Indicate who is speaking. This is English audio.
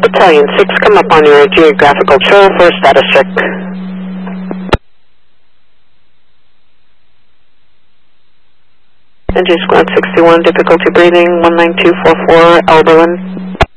Speaker 1: Battalion 6, come up on your geographical control for status check. NG Squad 61, difficulty breathing, 19244, Alberlin.